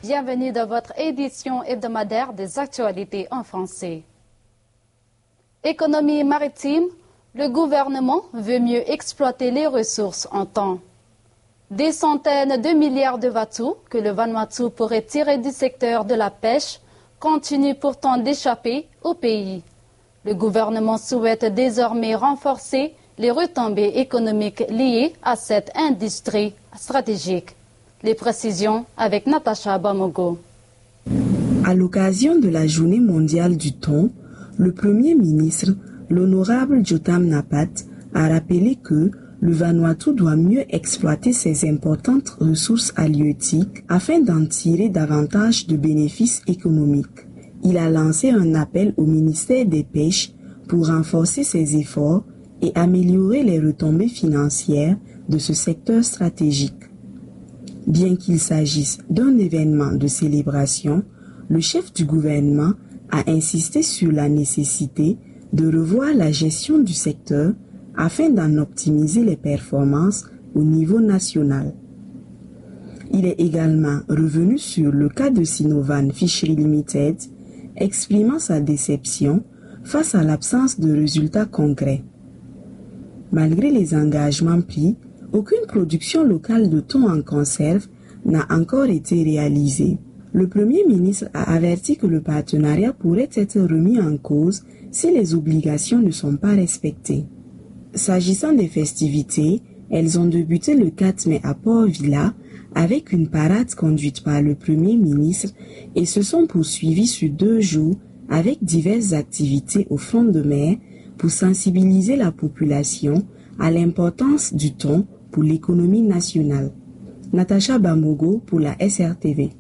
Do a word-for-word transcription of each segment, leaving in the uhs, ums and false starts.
Bienvenue dans votre édition hebdomadaire des actualités en français. Économie maritime, le gouvernement veut mieux exploiter les ressources en temps. Des centaines de milliards de Vatou que le Vanuatu pourrait tirer du secteur de la pêche continuent pourtant d'échapper au pays. Le gouvernement souhaite désormais renforcer les retombées économiques liées à cette industrie stratégique. Les précisions avec Natacha Bamogo. À l'occasion de la Journée mondiale du thon, le Premier ministre, l'honorable Jotam Napat, a rappelé que le Vanuatu doit mieux exploiter ses importantes ressources halieutiques afin d'en tirer davantage de bénéfices économiques. Il a lancé un appel au ministère des Pêches pour renforcer ses efforts et améliorer les retombées financières de ce secteur stratégique. Bien qu'il s'agisse d'un événement de célébration, le chef du gouvernement a insisté sur la nécessité de revoir la gestion du secteur afin d'en optimiser les performances au niveau national. Il est également revenu sur le cas de Sinovan Fishery Limited, exprimant sa déception face à l'absence de résultats concrets. Malgré les engagements pris, aucune production locale de thon en conserve n'a encore été réalisée. Le Premier ministre a averti que le partenariat pourrait être remis en cause si les obligations ne sont pas respectées. S'agissant des festivités, elles ont débuté le quatre mai à Port-Vila avec une parade conduite par le Premier ministre et se sont poursuivies sur deux jours avec diverses activités au front de mer pour sensibiliser la population à l'importance du thon pour l'économie nationale. Natacha Bamogo pour la S R T V.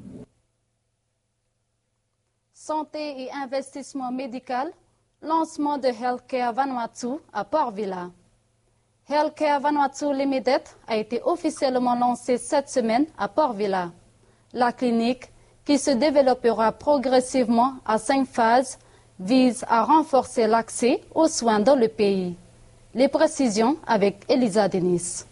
Santé et investissement médical, lancement de Healthcare Vanuatu à Port-Vila. Healthcare Vanuatu Limited a été officiellement lancé cette semaine à Port-Vila. La clinique, qui se développera progressivement à cinq phases, vise à renforcer l'accès aux soins dans le pays. Les précisions avec Elisa Denis.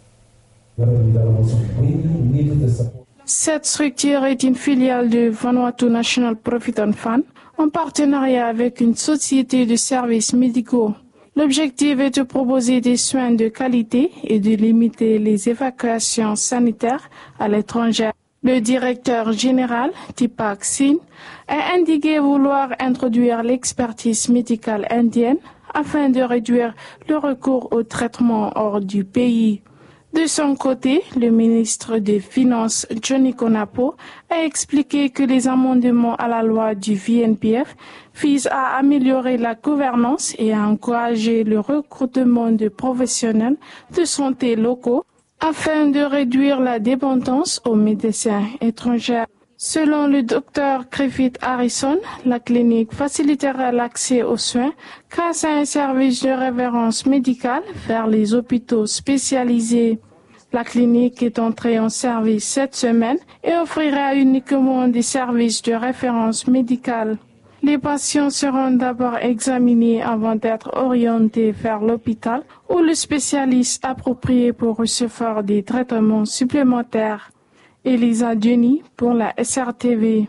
Cette structure est une filiale de Vanuatu National Profit and Fund en partenariat avec une société de services médicaux. L'objectif est de proposer des soins de qualité et de limiter les évacuations sanitaires à l'étranger. Le directeur général, Tipak Singh, a indiqué vouloir introduire l'expertise médicale indienne afin de réduire le recours au traitement hors du pays. De son côté, le ministre des Finances, Johnny Konapo, a expliqué que les amendements à la loi du V N P F visent à améliorer la gouvernance et à encourager le recrutement de professionnels de santé locaux afin de réduire la dépendance aux médecins étrangers. Selon le docteur Griffith Harrison, la clinique facilitera l'accès aux soins grâce à un service de référence médicale vers les hôpitaux spécialisés. La clinique est entrée en service cette semaine et offrira uniquement des services de référence médicale. Les patients seront d'abord examinés avant d'être orientés vers l'hôpital ou le spécialiste approprié pour recevoir des traitements supplémentaires. Elisa Denis pour la S R T V.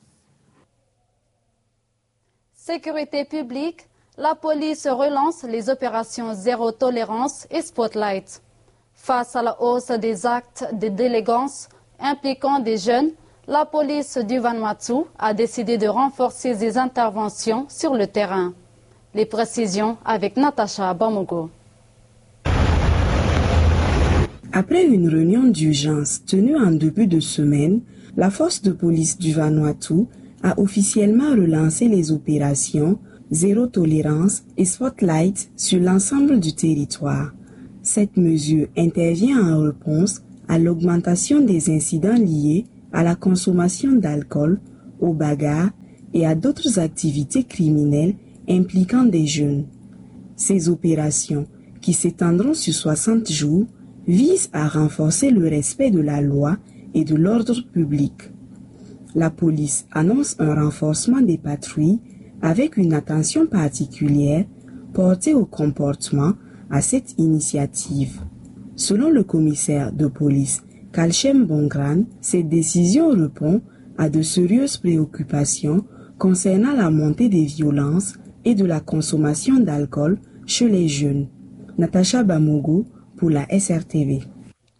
Sécurité publique, la police relance les opérations zéro tolérance et spotlight. Face à la hausse des actes de délinquance impliquant des jeunes, la police du Vanuatu a décidé de renforcer ses interventions sur le terrain. Les précisions avec Natacha Bamogo. Après une réunion d'urgence tenue en début de semaine, la force de police du Vanuatu a officiellement relancé les opérations Zéro tolérance et Spotlight sur l'ensemble du territoire. Cette mesure intervient en réponse à l'augmentation des incidents liés à la consommation d'alcool, aux bagarres et à d'autres activités criminelles impliquant des jeunes. Ces opérations, qui s'étendront sur soixante jours, vise à renforcer le respect de la loi et de l'ordre public. La police annonce un renforcement des patrouilles avec une attention particulière portée au comportement à cette initiative. Selon le commissaire de police Kalchem Bongran, cette décision répond a de sérieuses préoccupations concernant la montée des violences et de la consommation d'alcool chez les jeunes. Natacha Bamogo pour la S R T V.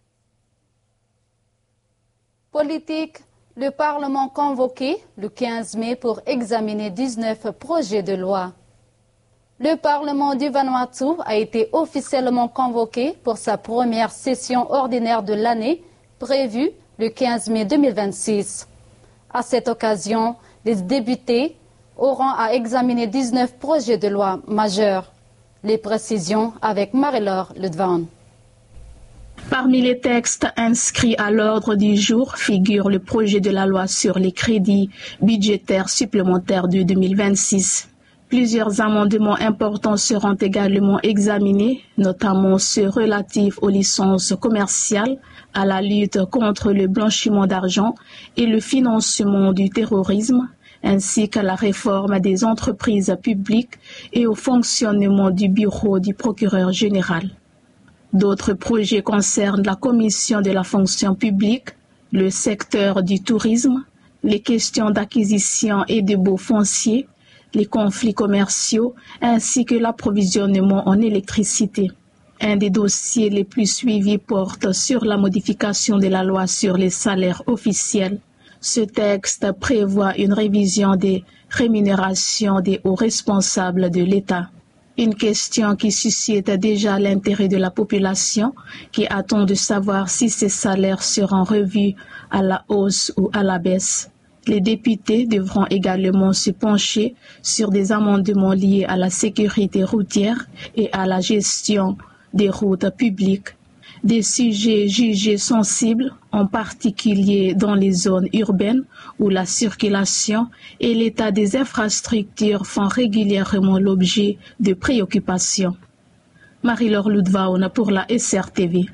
Politique, le Parlement convoqué le quinze mai pour examiner dix-neuf projets de loi. Le Parlement du Vanuatu a été officiellement convoqué pour sa première session ordinaire de l'année, prévue le quinze mai deux mille vingt-six. À cette occasion, les députés auront à examiner dix-neuf projets de loi majeurs. Les précisions avec Marie-Laure Ludvan. Parmi les textes inscrits à l'ordre du jour figure le projet de la loi sur les crédits budgétaires supplémentaires de deux mille vingt-six. Plusieurs amendements importants seront également examinés, notamment ceux relatifs aux licences commerciales, à la lutte contre le blanchiment d'argent et le financement du terrorisme, ainsi qu'à la réforme des entreprises publiques et au fonctionnement du bureau du procureur général. D'autres projets concernent la commission de la fonction publique, le secteur du tourisme, les questions d'acquisition et de baux fonciers, les conflits commerciaux ainsi que l'approvisionnement en électricité. Un des dossiers les plus suivis porte sur la modification de la loi sur les salaires officiels. Ce texte prévoit une révision des rémunérations des hauts responsables de l'État. Une question qui suscite déjà l'intérêt de la population qui attend de savoir si ces salaires seront revus à la hausse ou à la baisse. Les députés devront également se pencher sur des amendements liés à la sécurité routière et à la gestion des routes publiques. Des sujets jugés sensibles, en particulier dans les zones urbaines où la circulation et l'état des infrastructures font régulièrement l'objet de préoccupations. Marie-Laure Ludvaun pour la S R T V.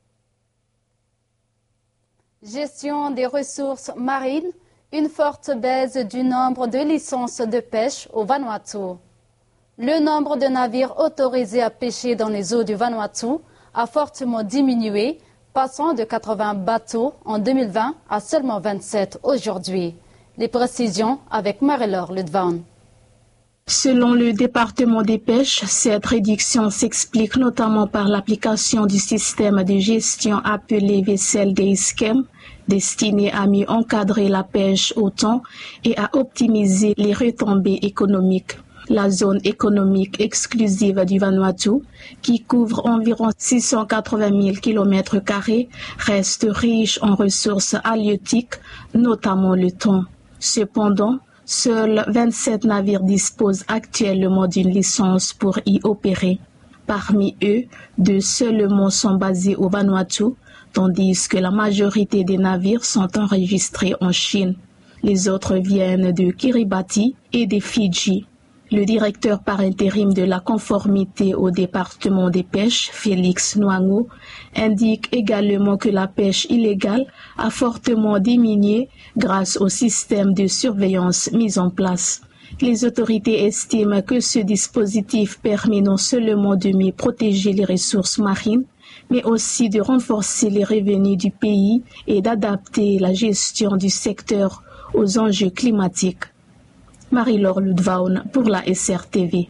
Gestion des ressources marines. Une forte baisse du nombre de licences de pêche au Vanuatu. Le nombre de navires autorisés à pêcher dans les eaux du Vanuatu a fortement diminué, passant de quatre-vingts bateaux en deux mille vingt à seulement vingt-sept aujourd'hui. Les précisions avec Marie-Laure Ludvan. Selon le département des pêches, cette réduction s'explique notamment par l'application du système de gestion appelé Vessel Dayscam, destiné à mieux encadrer la pêche au thon et à optimiser les retombées économiques. La zone économique exclusive du Vanuatu, qui couvre environ six cent quatre-vingt mille kilomètres carrés, reste riche en ressources halieutiques, notamment le thon. Cependant, seuls vingt-sept navires disposent actuellement d'une licence pour y opérer. Parmi eux, deux seulement sont basés au Vanuatu, tandis que la majorité des navires sont enregistrés en Chine. Les autres viennent de Kiribati et des Fidji. Le directeur par intérim de la conformité au département des pêches, Félix Nwango, indique également que la pêche illégale a fortement diminué grâce au système de surveillance mis en place. Les autorités estiment que ce dispositif permet non seulement de mieux protéger les ressources marines, mais aussi de renforcer les revenus du pays et d'adapter la gestion du secteur aux enjeux climatiques. Marie-Laure Ludvaun pour la S R T V.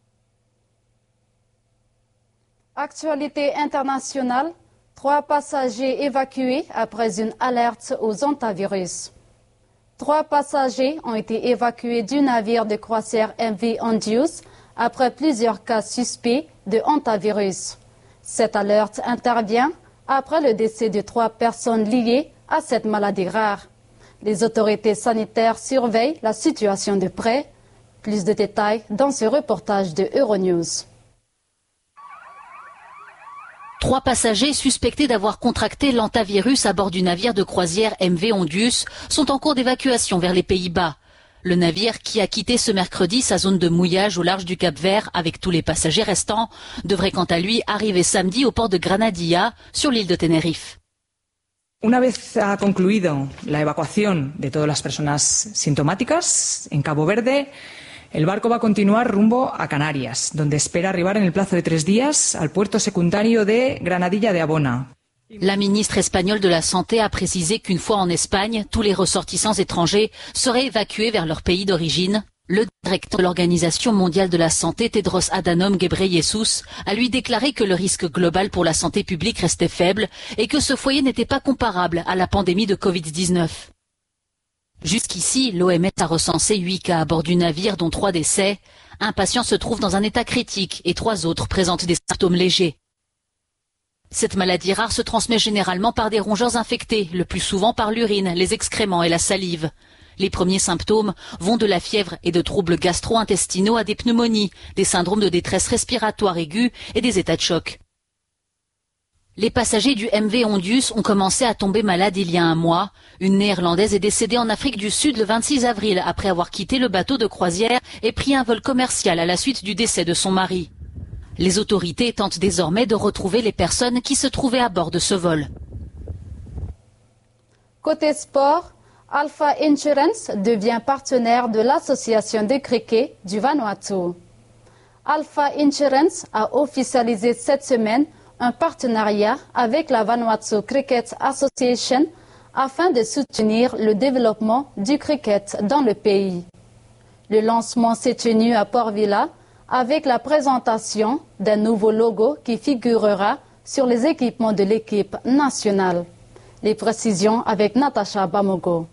Actualité internationale, trois passagers évacués après une alerte aux hantavirus. Trois passagers ont été évacués du navire de croisière M V Ondius après plusieurs cas suspects de hantavirus. Cette alerte intervient après le décès de trois personnes liées à cette maladie rare. Les autorités sanitaires surveillent la situation de près. Plus de détails dans ce reportage de Euronews. Trois passagers suspectés d'avoir contracté l'hantavirus à bord du navire de croisière M V Ondius sont en cours d'évacuation vers les Pays-Bas. Le navire, qui a quitté ce mercredi sa zone de mouillage au large du Cap-Vert avec tous les passagers restants, devrait quant à lui arriver samedi au port de Granadilla, sur l'île de Tenerife. Una vez ha concluido la evacuación de todas las personas sintomáticas en Cabo Verde, el barco va a continuar rumbo a Canarias, donde espera arribar en el plazo de tres días al puerto secundario de Granadilla de Abona. La ministre espagnole de la Santé a précisé qu'une fois en Espagne, tous les ressortissants étrangers seraient évacués vers leur pays d'origine. Le directeur de l'Organisation mondiale de la santé, Tedros Adhanom Ghebreyesus, a lui déclaré que le risque global pour la santé publique restait faible et que ce foyer n'était pas comparable à la pandémie de Covid dix-neuf. Jusqu'ici, l'O M S a recensé huit cas à bord du navire, dont trois décès. Un patient se trouve dans un état critique et trois autres présentent des symptômes légers. Cette maladie rare se transmet généralement par des rongeurs infectés, le plus souvent par l'urine, les excréments et la salive. Les premiers symptômes vont de la fièvre et de troubles gastro-intestinaux à des pneumonies, des syndromes de détresse respiratoire aiguë et des états de choc. Les passagers du M V Ondius ont commencé à tomber malades il y a un mois. Une Néerlandaise est décédée en Afrique du Sud le vingt-six avril après avoir quitté le bateau de croisière et pris un vol commercial à la suite du décès de son mari. Les autorités tentent désormais de retrouver les personnes qui se trouvaient à bord de ce vol. Côté sport, Alpha Insurance devient partenaire de l'association de cricket du Vanuatu. Alpha Insurance a officialisé cette semaine un partenariat avec la Vanuatu Cricket Association afin de soutenir le développement du cricket dans le pays. Le lancement s'est tenu à Port Vila avec la présentation d'un nouveau logo qui figurera sur les équipements de l'équipe nationale. Les précisions avec Natacha Bamogo.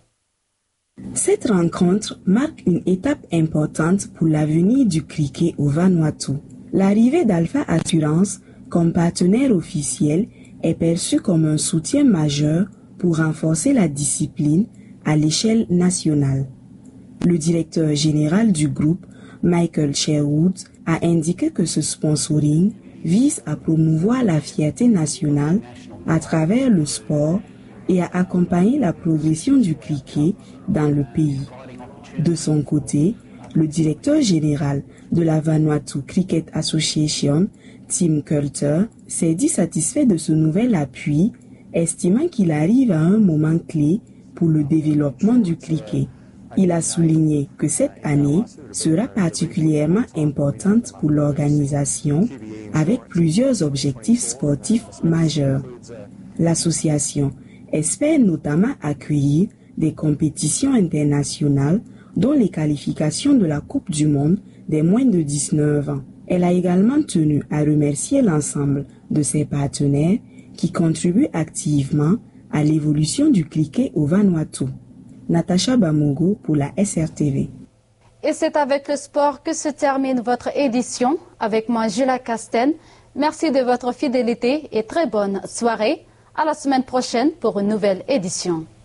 Cette rencontre marque une étape importante pour l'avenir du cricket au Vanuatu. L'arrivée d'Alpha Assurance comme partenaire officiel est perçue comme un soutien majeur pour renforcer la discipline à l'échelle nationale. Le directeur général du groupe, Michael Sherwood, a indiqué que ce sponsoring vise à promouvoir la fierté nationale à travers le sport et à accompagner la progression du cricket dans le pays. De son côté, le directeur général de la Vanuatu Cricket Association, Tim Coulter, s'est dit satisfait de ce nouvel appui, estimant qu'il arrive à un moment clé pour le développement du cricket. Il a souligné que cette année sera particulièrement importante pour l'organisation avec plusieurs objectifs sportifs majeurs. L'association espère notamment accueillir des compétitions internationales dont les qualifications de la Coupe du Monde des moins de dix-neuf ans. Elle a également tenu à remercier l'ensemble de ses partenaires qui contribuent activement à l'évolution du cricket au Vanuatu. Natacha Bamogo pour la S R T V. Et c'est avec le sport que se termine votre édition. Avec moi, Julia Casten. Merci de votre fidélité et très bonne soirée. À la semaine prochaine pour une nouvelle édition.